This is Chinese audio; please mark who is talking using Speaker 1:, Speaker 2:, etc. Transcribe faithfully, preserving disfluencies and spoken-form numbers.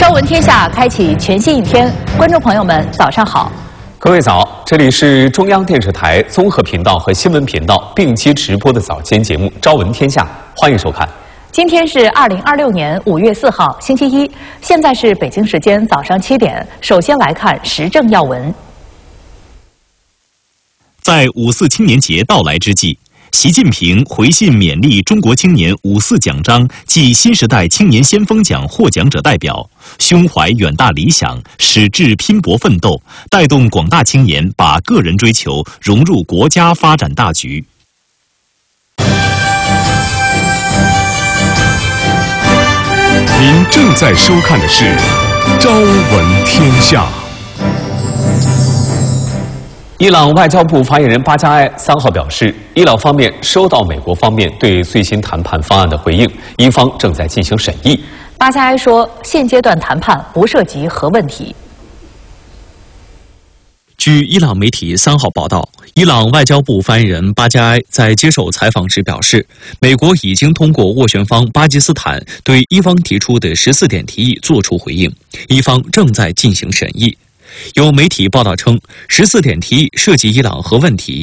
Speaker 1: 朝闻天下开启全新一天，观众朋友们早上好。
Speaker 2: 各位早，这里是中央电视台综合频道和新闻频道并机直播的早间节目《朝闻天下》，欢迎收看。
Speaker 1: 今天是二零二六年五月四号，星期一，现在是北京时间早上七点。首先来看时政要闻。
Speaker 3: 在五四青年节到来之际，习近平回信勉励中国青年五四奖章暨新时代青年先锋奖获奖者代表，胸怀远大理想，矢志拼搏奋斗，带动广大青年把个人追求融入国家发展大局。
Speaker 4: 您正在收看的是《朝闻天下》。
Speaker 2: 伊朗外交部发言人巴加埃三号表示，伊朗方面收到美国方面对最新谈判方案的回应，伊方正在进行审议。
Speaker 1: 巴加埃说，现阶段谈判不涉及核问题。
Speaker 3: 据伊朗媒体三号报道，伊朗外交部发言人巴加埃在接受采访时表示，美国已经通过斡旋方巴基斯坦对伊方提出的十四点提议作出回应，伊方正在进行审议。有媒体报道称，十四点提议涉及伊朗核问题。